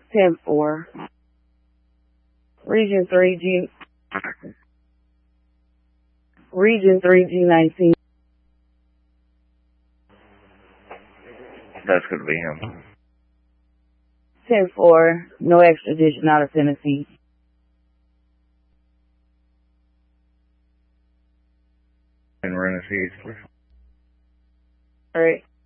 10-4. Region 3, G19. That's going to be him. 10-4. No extradition out of Tennessee. And we're in a siege, please. All right.